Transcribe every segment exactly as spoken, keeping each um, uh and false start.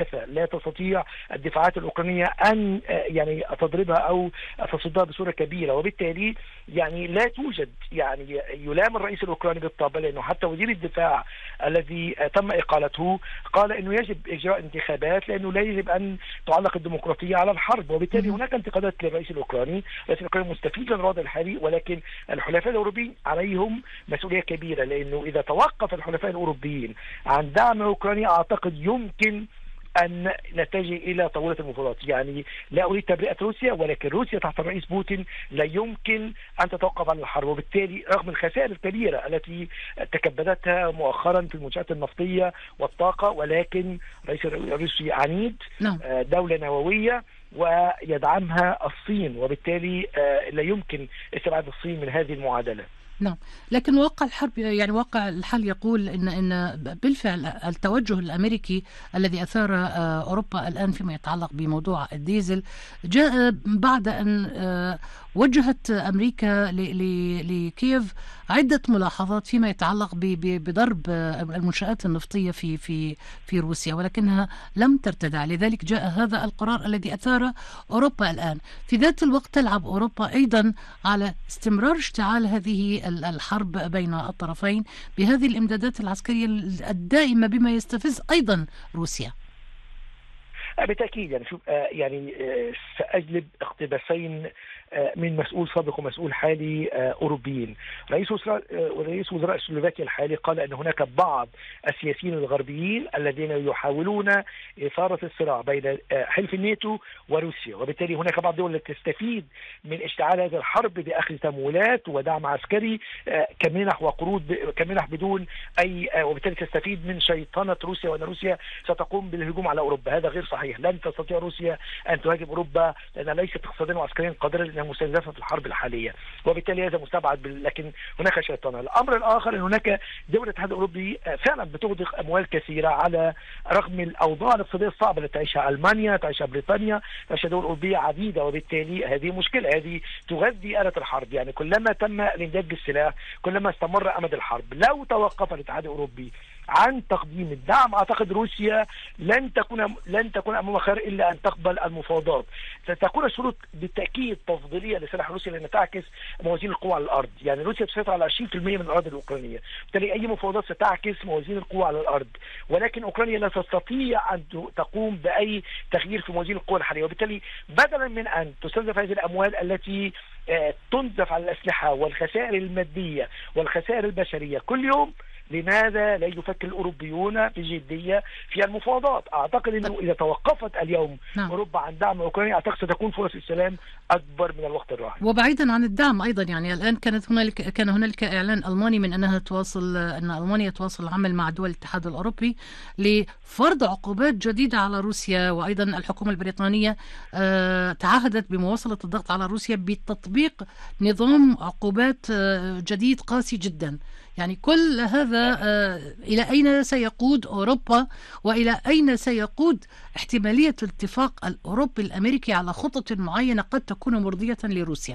حدث لا تستطيع الدفاعات الأوكرانية أن يعني تضربها أو تصدها بصورة كبيرة، وبالتالي يعني لا توجد يعني يلام الرئيس الأوكراني بالطبع، لأنه حتى وزير الدفاع الذي تم إقالته قال أنه يجب إجراء انتخابات لأنه لا يجب أن تعلق الديمقراطية على الحرب. وبالتالي هناك انتقادات للرئيس الأوكراني، الرئيس الأوكراني مستفيد من الوضع الحالي، ولكن الحلفاء الأوروبيين عليهم مسؤولية كبيرة، لأنه إذا توقف الحلفاء الأوروبيين عن دعم أوكرانيا أعتقد يمكن أن نتجه إلى طاولة المفاوضات. يعني لا أريد تبرئة روسيا، ولكن روسيا تحت الرئيس بوتين لا يمكن أن تتوقف عن الحرب، وبالتالي رغم الخسائر الكبيرة التي تكبدتها مؤخرا في المنشآت النفطية والطاقة، ولكن الرئيس الروسي عنيد، دولة نووية ويدعمها الصين، وبالتالي لا يمكن استبعاد الصين من هذه المعادلة. نعم، لكن واقع الحرب يعني واقع الحال يقول ان ان بالفعل التوجه الامريكي الذي اثار اوروبا الان فيما يتعلق بموضوع الديزل جاء بعد ان وجهت امريكا لكييف عده ملاحظات فيما يتعلق بضرب المنشآت النفطيه في في في روسيا، ولكنها لم ترتدع. لذلك جاء هذا القرار الذي اثار اوروبا الان. في ذات الوقت تلعب اوروبا ايضا على استمرار اشتعال هذه الحرب بين الطرفين بهذه الامدادات العسكريه الدائمه، بما يستفز ايضا روسيا. بالتأكيد يعني شوف يعني سأجلب اقتباسين من مسؤول سابق ومسؤول حالي أوروبيين. رئيس وزراء رئيس وزراء سلوفاكيا الحالي قال أن هناك بعض السياسيين الغربيين الذين يحاولون إثارة الصراع بين حلف الناتو وروسيا، وبالتالي هناك بعض الدول التي تستفيد من اشتعال هذه الحرب بأخذ تمويلات ودعم عسكري كمنح وقروض كمنح بدون أي، وبالتالي تستفيد من شيطنة روسيا وأن روسيا ستقوم بالهجوم على أوروبا. هذا غير صحيح. لن تستطيع روسيا أن تهاجم أوروبا لأنها ليست اقتصاديا وعسكريا قادرة لأنها مستهدفة في الحرب الحالية، وبالتالي هذا مستبعد، لكن هناك شيطنة. الأمر الآخر أن هناك دول الاتحاد الأوروبي فعلا بتغدق أموال كثيرة على رغم الأوضاع الاقتصادية الصعبة التي تعيشها ألمانيا، تعيشها بريطانيا، تعيشها دول أوروبية عديدة، وبالتالي هذه مشكلة، هذه تغذي آلة الحرب. يعني كلما تم الإمداد بالسلاح كلما استمر أمد الحرب. لو توقف الاتحاد الأوروبي عن تقديم الدعم أعتقد روسيا لن تكون لن تكون أمام خير إلا أن تقبل المفاوضات. ستكون الشروط بالتأكيد تفضيلية لصالح روسيا لأن تعكس موازين القوى على الأرض. يعني روسيا تسيطر على عشرين بالمئة من الأراضي الأوكرانية، بالتالي أي مفاوضات ستعكس موازين القوى على الأرض، ولكن أوكرانيا لا تستطيع أن تقوم بأي تغيير في موازين القوى الحالية. وبالتالي بدلا من أن تستنزف هذه الأموال التي تنزف على الأسلحة والخسائر المادية والخسائر البشرية كل يوم، لماذا لا يفكر الأوروبيون بجدية في المفاوضات؟ أعتقد أنه إذا توقفت اليوم نعم. أوروبا عن دعم أوكرانيا أعتقد ستكون فرص السلام أكبر من الوقت الراهن. وبعيدا عن الدعم أيضا يعني الآن كانت هنالك كان هنالك إعلان ألماني من أنها تواصل أن ألمانيا تواصل العمل مع دول الاتحاد الأوروبي لفرض عقوبات جديدة على روسيا، وأيضا الحكومة البريطانية تعهدت بمواصلة الضغط على روسيا بتطبيق نظام عقوبات جديد قاسي جدا. يعني كل هذا إلى أين سيقود أوروبا، وإلى أين سيقود احتمالية الاتفاق الأوروبي الأمريكي على خطط معينة قد تكون مرضية لروسيا؟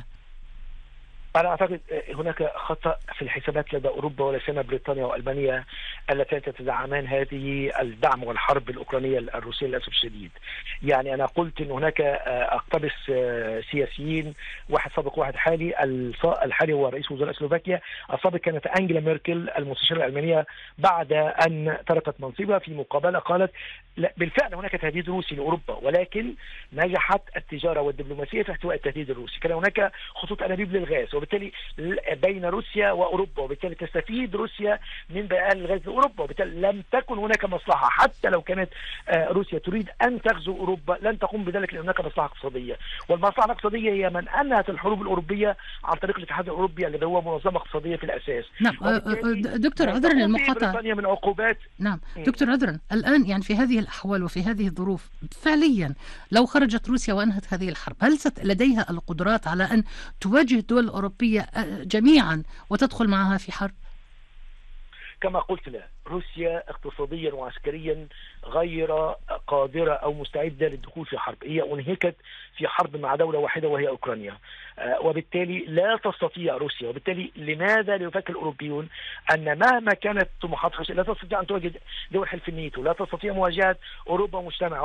أنا أعتقد هناك خطأ في الحسابات لدى أوروبا ولا سيما بريطانيا وألمانيا اللتان تتدعمان هذه الدعم والحرب الأوكرانية الروسية للأسف الشديد. يعني أنا قلت أن هناك أقتبس سياسيين، واحد سابق واحد حالي. الحالي هو رئيس وزراء سلوفاكيا، السابق كانت أنجيلا ميركل المستشارة الألمانية بعد أن تركت منصبها في مقابلة قالت بالفعل هناك تهديد روسي لأوروبا، ولكن نجحت التجارة والدبلوماسية في احتواء التهديد الروسي. كان هناك خطوط أنابيب للغاز وبالتالي بين روسيا وأوروبا، وبالتالي تستفيد روسيا من بيان الغاز لأوروبا، وبالتالي لم تكن هناك مصلحة. حتى لو كانت روسيا تريد أن تغزو أوروبا لن تقوم بذلك لأن هناك مصلحة اقتصادية، والمصلحة الاقتصادية هي من أنهت الحروب الأوروبية عن طريق الاتحاد الأوروبي الذي هو منظمة اقتصادية في الأساس. نعم دكتور عذرا المقاطعة. من عقوبات. نعم دكتور عذرا، الآن يعني في هذه الأحوال وفي هذه الظروف فعليا لو خرجت روسيا وأنهت هذه الحرب، هل لديها القدرات على أن تواجه الدول الأوروبية جميعا وتدخل معها في حرب؟ كما قلت له، روسيا اقتصاديا وعسكريا غير قادرة أو مستعدة للدخول في حرب. هي أنهكت في حرب مع دولة واحدة وهي أوكرانيا، وبالتالي لا تستطيع روسيا. وبالتالي لماذا يفكر الأوروبيون أن مهما كانت طموحات روسيا لا تستطيع أن تواجه دول حلف الناتو، لا تستطيع مواجهة أوروبا مجتمعة؟